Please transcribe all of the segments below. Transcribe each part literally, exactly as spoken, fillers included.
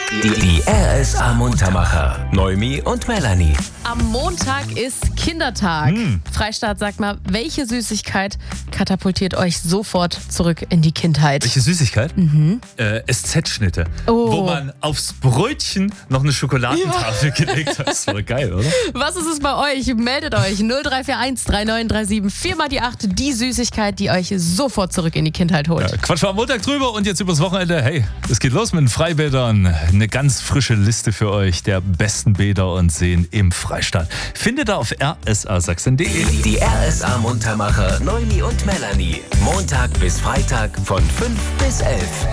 Die, die R S A Muntermacher. Noemi und Melanie. Am Montag ist Kindertag. Hm. Freistaat, sagt mal, welche Süßigkeit katapultiert euch sofort zurück in die Kindheit? Welche Süßigkeit? Mhm. Äh, S Z-Schnitte. Oh. Wo man aufs Brötchen noch eine Schokoladentafel ja. gelegt hat. Das war geil, oder? Was ist es bei euch? Meldet euch null drei vier eins drei neun drei sieben vier mal die acht. Die Süßigkeit, die euch sofort zurück in die Kindheit holt. Ja, Quatsch war am Montag drüber und jetzt übers Wochenende. Hey, es geht los mit den Freibädern. Eine ganz frische Liste für euch der besten Bäder und Seen im Freistaat. Findet ihr auf r s a sachsen punkt d e. Die R S A Muntermacher. Noemi und Melanie. Montag bis Freitag von fünf bis elf.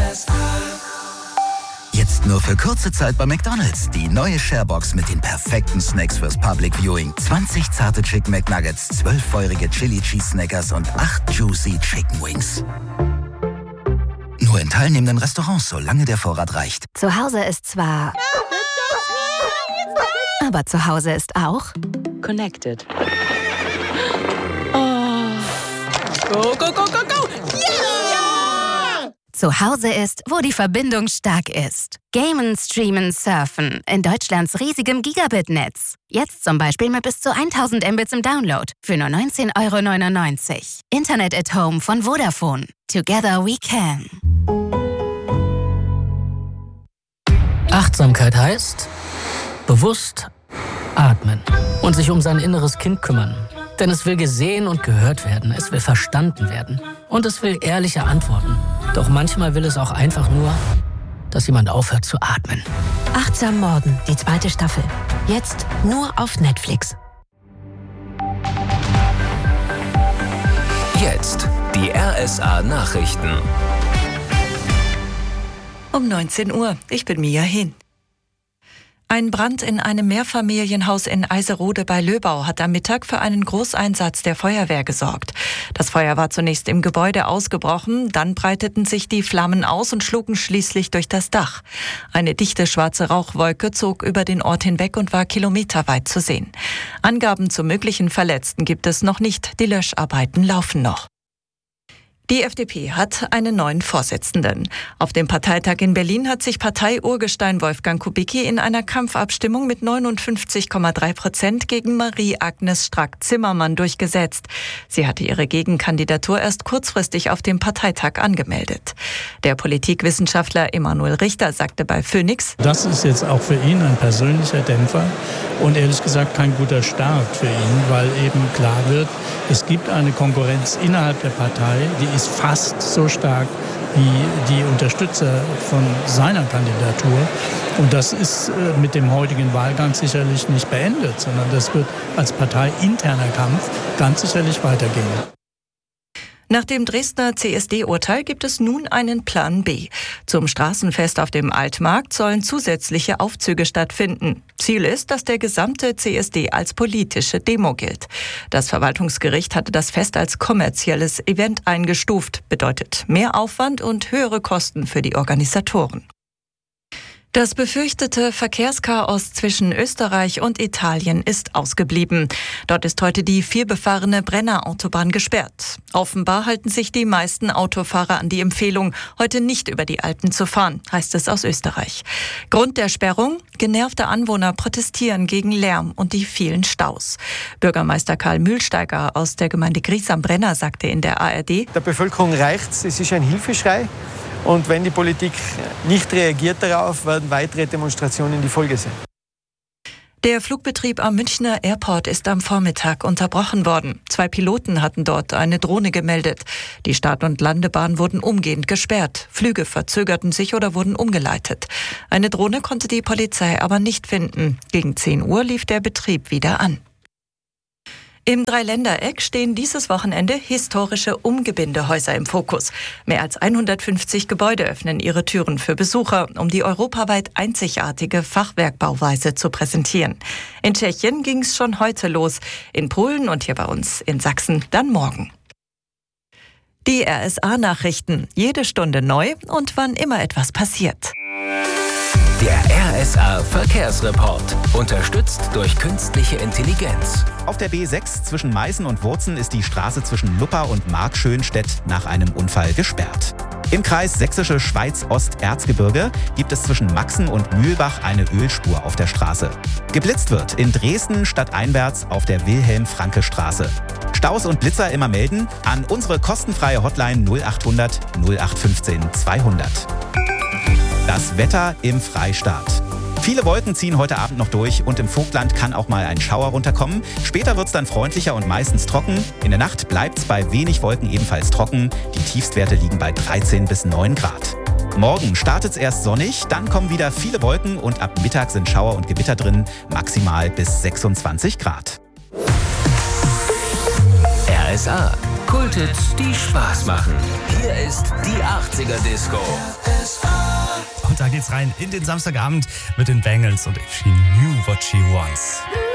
Jetzt nur für kurze Zeit bei McDonald's. Die neue Sharebox mit den perfekten Snacks fürs Public Viewing. zwanzig zarte Chicken McNuggets, zwölf feurige Chili Cheese Snackers und acht Juicy Chicken Wings. Nur in teilnehmenden Restaurants, solange der Vorrat reicht. Zu Hause ist zwar... Aber zu Hause ist auch... Connected. Go, go, go, go, go! Ja! Zu Hause ist, wo die Verbindung stark ist. Gamen, streamen, surfen. In Deutschlands riesigem Gigabit-Netz. Jetzt zum Beispiel mit bis zu tausend Mbits im Download. Für nur neunzehn Euro neunundneunzig. Internet at Home von Vodafone. Together we can. Achtsamkeit heißt bewusst atmen und sich um sein inneres Kind kümmern. Denn es will gesehen und gehört werden, es will verstanden werden und es will ehrliche Antworten. Doch manchmal will es auch einfach nur, dass jemand aufhört zu atmen. Achtsam Morden, die zweite Staffel. Jetzt nur auf Netflix. Jetzt die R S A Nachrichten. Um neunzehn Uhr. Ich bin Mia Hin. Ein Brand in einem Mehrfamilienhaus in Eiserode bei Löbau hat am Mittag für einen Großeinsatz der Feuerwehr gesorgt. Das Feuer war zunächst im Gebäude ausgebrochen, dann breiteten sich die Flammen aus und schlugen schließlich durch das Dach. Eine dichte schwarze Rauchwolke zog über den Ort hinweg und war kilometerweit zu sehen. Angaben zu möglichen Verletzten gibt es noch nicht, die Löscharbeiten laufen noch. Die F D P hat einen neuen Vorsitzenden. Auf dem Parteitag in Berlin hat sich Partei-Urgestein Wolfgang Kubicki in einer Kampfabstimmung mit neunundfünfzig Komma drei Prozent gegen Marie-Agnes Strack-Zimmermann durchgesetzt. Sie hatte ihre Gegenkandidatur erst kurzfristig auf dem Parteitag angemeldet. Der Politikwissenschaftler Emanuel Richter sagte bei Phoenix: Das ist jetzt auch für ihn ein persönlicher Dämpfer und ehrlich gesagt kein guter Start für ihn, weil eben klar wird, es gibt eine Konkurrenz innerhalb der Partei, die ist fast so stark wie die Unterstützer von seiner Kandidatur. Und das ist mit dem heutigen Wahlgang sicherlich nicht beendet, sondern das wird als parteiinterner Kampf ganz sicherlich weitergehen. Nach dem Dresdner C S D-Urteil gibt es nun einen Plan B. Zum Straßenfest auf dem Altmarkt sollen zusätzliche Aufzüge stattfinden. Ziel ist, dass der gesamte C S D als politische Demo gilt. Das Verwaltungsgericht hatte das Fest als kommerzielles Event eingestuft. Bedeutet mehr Aufwand und höhere Kosten für die Organisatoren. Das befürchtete Verkehrschaos zwischen Österreich und Italien ist ausgeblieben. Dort ist heute die vielbefahrene Brenner-Autobahn gesperrt. Offenbar halten sich die meisten Autofahrer an die Empfehlung, heute nicht über die Alpen zu fahren, heißt es aus Österreich. Grund der Sperrung? Genervte Anwohner protestieren gegen Lärm und die vielen Staus. Bürgermeister Karl Mühlsteiger aus der Gemeinde Gries am Brenner sagte in der A R D: Der Bevölkerung reicht's, es ist ein Hilfeschrei. Und wenn die Politik nicht reagiert darauf, werden weitere Demonstrationen die Folge sein. Der Flugbetrieb am Münchner Airport ist am Vormittag unterbrochen worden. Zwei Piloten hatten dort eine Drohne gemeldet. Die Start- und Landebahn wurden umgehend gesperrt. Flüge verzögerten sich oder wurden umgeleitet. Eine Drohne konnte die Polizei aber nicht finden. Gegen zehn Uhr lief der Betrieb wieder an. Im Dreiländereck stehen dieses Wochenende historische Umgebindehäuser im Fokus. Mehr als hundertfünfzig Gebäude öffnen ihre Türen für Besucher, um die europaweit einzigartige Fachwerkbauweise zu präsentieren. In Tschechien ging es schon heute los, in Polen und hier bei uns in Sachsen dann morgen. Die R S A-Nachrichten, jede Stunde neu und wann immer etwas passiert. Der R S A-Verkehrsreport, unterstützt durch künstliche Intelligenz. Auf der B sechs zwischen Meißen und Wurzen ist die Straße zwischen Luppa und Markschönstedt nach einem Unfall gesperrt. Im Kreis Sächsische Schweiz-Ost-Erzgebirge gibt es zwischen Maxen und Mühlbach eine Ölspur auf der Straße. Geblitzt wird in Dresden stadteinwärts auf der Wilhelm-Franke-Straße. Staus und Blitzer immer melden an unsere kostenfreie Hotline null achthundert null acht fünfzehn zweihundert. Das Wetter im Freistaat. Viele Wolken ziehen heute Abend noch durch und im Vogtland kann auch mal ein Schauer runterkommen. Später wird es dann freundlicher und meistens trocken. In der Nacht bleibt es bei wenig Wolken ebenfalls trocken. Die Tiefstwerte liegen bei dreizehn bis neun Grad. Morgen startet es erst sonnig, dann kommen wieder viele Wolken und ab Mittag sind Schauer und Gewitter drin, maximal bis sechsundzwanzig Grad. R S A. Kulthits, die Spaß machen. Hier ist die achtziger Disco. Und da geht's rein in den Samstagabend mit den Bangles und If She Knew What She Wants.